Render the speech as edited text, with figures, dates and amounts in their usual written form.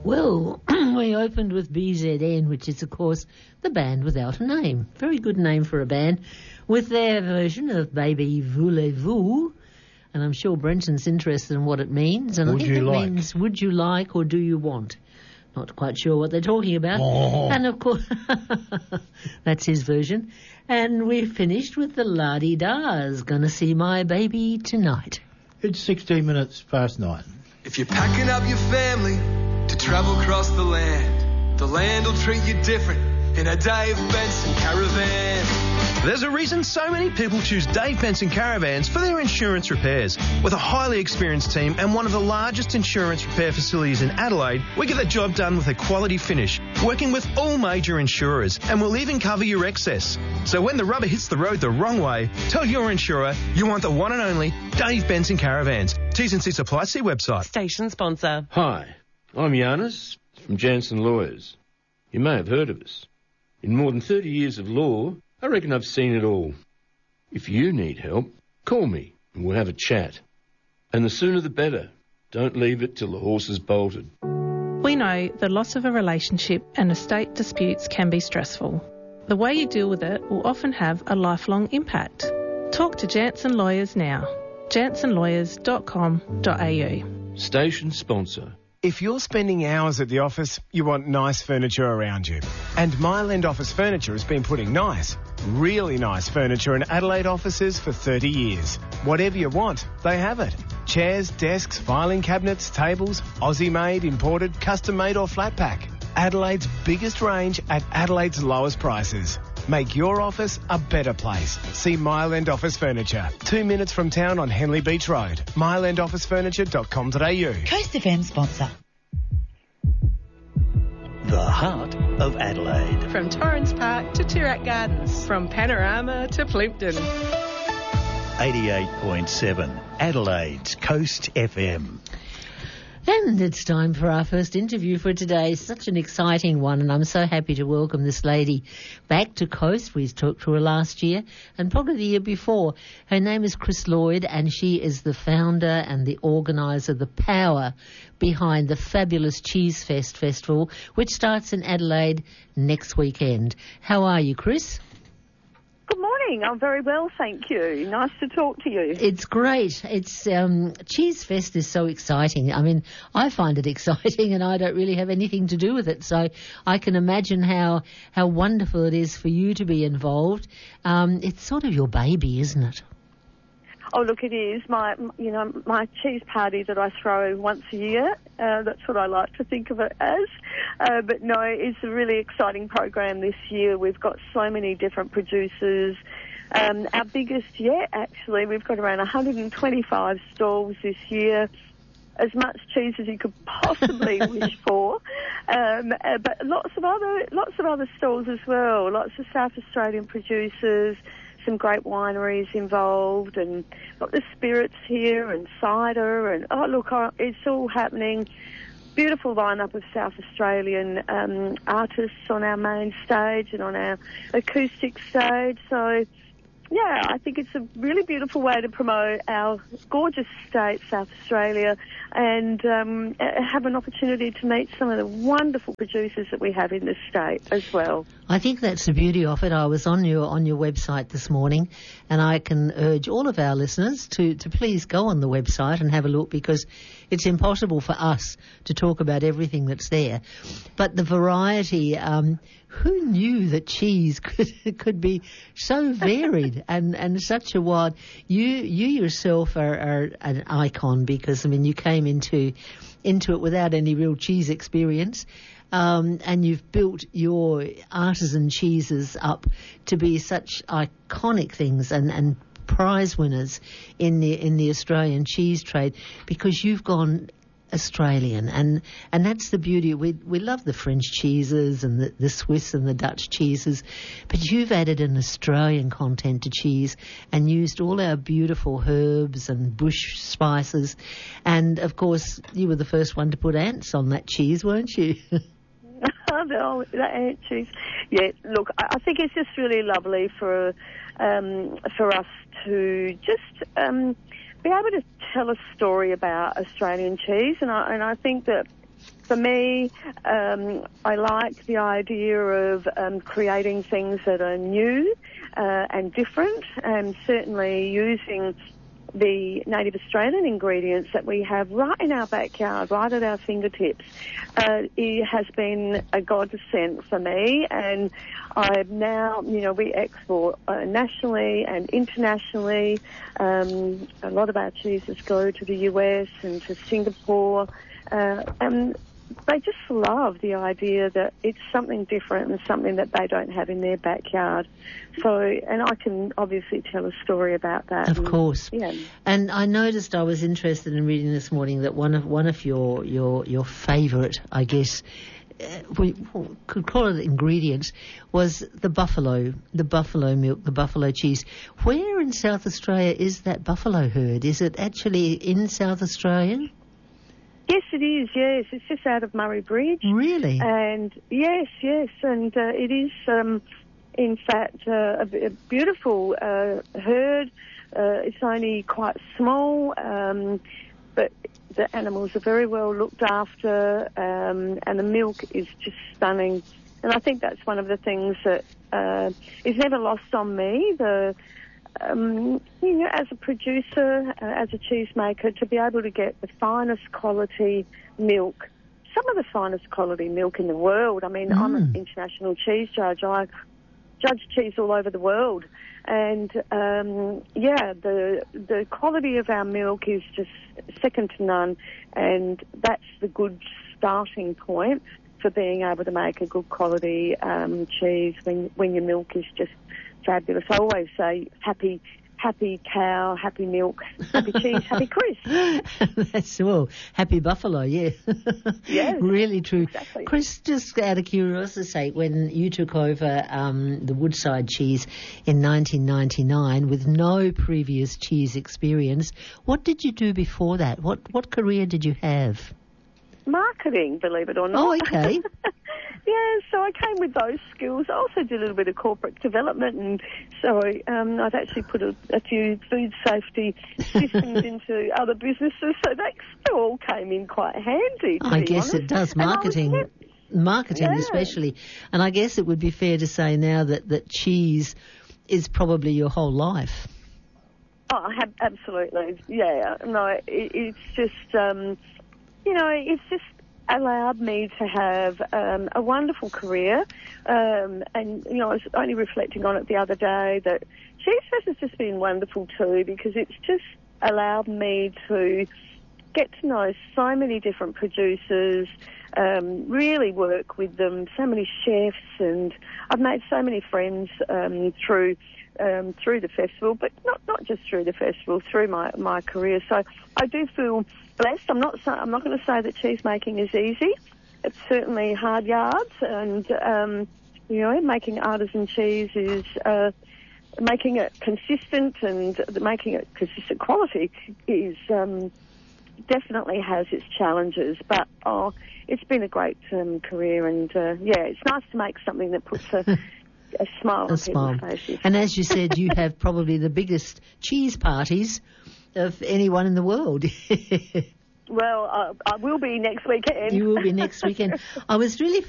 Well, we opened with BZN, which is, of course, the band without a name. Very good name for a band, with their version of Baby Voulez-Vous. And I'm sure Brenton's interested in what it means. And I think it means, would you like or do you want? Not quite sure what they're talking about. Oh. And, of course, that's his version. And we finished with the La-Di-Da's, Gonna See My Baby Tonight. It's 16 minutes past 9. If you're packing up your family to travel across the land will treat you different in a Dave Benson Caravan. There's a reason so many people choose Dave Benson Caravans for their insurance repairs. With a highly experienced team and one of the largest insurance repair facilities in Adelaide, we get the job done with a quality finish, working with all major insurers, and we'll even cover your excess. So when the rubber hits the road the wrong way, tell your insurer you want the one and only Dave Benson Caravans. T's and C's apply. See website. Station sponsor. Hi, I'm Giannis from Jansen Lawyers. You may have heard of us. In more than 30 years of law, I reckon I've seen it all. If you need help, call me and we'll have a chat. And the sooner the better. Don't leave it till the horse is bolted. We know the loss of a relationship and estate disputes can be stressful. The way you deal with it will often have a lifelong impact. Talk to Jansen Lawyers now. jansenlawyers.com.au. Station sponsor. If you're spending hours at the office, you want nice furniture around you. And Myland Office Furniture has been putting nice, really nice furniture in Adelaide offices for 30 years. Whatever you want, they have it. Chairs, desks, filing cabinets, tables, Aussie-made, imported, custom-made or flat pack. Adelaide's biggest range at Adelaide's lowest prices. Make your office a better place. See Myland Office Furniture. 2 minutes from town on Henley Beach Road. mylandofficefurniture.com.au. Coast FM sponsor. The heart of Adelaide. From Torrens Park to Toorak Gardens. From Panorama to Plympton. 88.7 Adelaide's Coast FM. And it's time for our first interview for today. Such an exciting one, and I'm so happy to welcome this lady back to Coast. We talked to her last year and probably the year before. Her name is Chris Lloyd, and she is the founder and the organiser, the power behind the fabulous Cheese Fest Festival, which starts in Adelaide next weekend. How are you, Chris? Good morning. I'm very well, thank you. Nice to talk to you. It's great. It's Cheese Fest is so exciting. I mean, I find it exciting, and I don't really have anything to do with it. So I can imagine how wonderful it is for you to be involved. It's sort of your baby, isn't it? Oh, look, it is my cheese party that I throw once a year. That's what I like to think of it as. But no, it's a really exciting program this year. We've got so many different producers. Our biggest yet, actually, we've got around 125 stalls this year. As much cheese as you could possibly wish for, but lots of other stalls as well. Lots of South Australian producers. Some great wineries involved, and got the spirits here and cider, and it's all happening. Beautiful lineup of South Australian artists on our main stage and on our acoustic stage. So, yeah, I think it's a really beautiful way to promote our gorgeous state, South Australia, and have an opportunity to meet some of the wonderful producers that we have in this state as well. I think that's the beauty of it. I was on your website this morning, and I can urge all of our listeners to please go on the website and have a look, because it's impossible for us to talk about everything that's there. But the variety, who knew that cheese could be so varied and such a wide... You yourself are an icon, because, I mean, you came into it without any real cheese experience. And you've built your artisan cheeses up to be such iconic things and prize winners in the Australian cheese trade, because you've gone Australian, and that's the beauty. We love the French cheeses and the Swiss and the Dutch cheeses, but you've added an Australian content to cheese and used all our beautiful herbs and bush spices, and of course you were the first one to put ants on that cheese, weren't you? No, that ant cheese. Yeah, look, I think it's just really lovely for us to just be able to tell a story about Australian cheese, and I think that For me, I like the idea of creating things that are new and different, and certainly using the native Australian ingredients that we have right in our backyard, right at our fingertips. It has been a godsend for me, and I've now, we export nationally and internationally. A lot of our cheeses go to the US and to Singapore, and they just love the idea that it's something different and something that they don't have in their backyard. So, and I can obviously tell a story about that. Of course. Yeah. And I noticed, I was interested in reading this morning that one of your favourite, I guess, we could call it ingredients, was the buffalo milk, the buffalo cheese. Where in South Australia is that buffalo herd? Is it actually in South Australia? Yes, it is, yes. It's just out of Murray Bridge. Really? And yes. And it is, in fact, a beautiful herd. It's only quite small, but the animals are very well looked after, and the milk is just stunning. And I think that's one of the things that is never lost on me. As a producer, as a cheesemaker, to be able to get the finest quality milk, some of the finest quality milk in the world. I mean, I'm an international cheese judge. I judge cheese all over the world. And, the quality of our milk is just second to none. And that's the good starting point for being able to make a good quality cheese when your milk is just fabulous. I always say happy cow, happy milk, happy cheese, happy Chris. That's well, happy buffalo, yeah. Yes, really true. Exactly. Chris, just out of curiosity, when you took over the Woodside cheese in 1999 with no previous cheese experience, what did you do before that? What career did you have? Marketing, believe it or not. Oh, okay. Yeah, so I came with those skills. I also did a little bit of corporate development, and so I've actually put a few food safety systems into other businesses, so they all came in quite handy, to I be guess honest. it does, marketing Yeah. especially. And I guess it would be fair to say now that cheese is probably your whole life. Oh, absolutely, yeah. No, it's just, it's just allowed me to have a wonderful career. And, I was only reflecting on it the other day that Cheese Fest has just been wonderful too, because it's just allowed me to get to know so many different producers, really work with them, so many chefs, and I've made so many friends through the festival, but not just through the festival, through my career. So I do feel blessed. I'm not going to say that cheese making is easy. It's certainly hard yards, and making artisan cheese is making it consistent, and making it consistent quality is definitely has its challenges. But it's been a great career, and it's nice to make something that puts a smile on people's faces. And as you said, you have probably the biggest cheese parties of anyone in the world. Well, I will be next weekend. You will be next weekend. I was really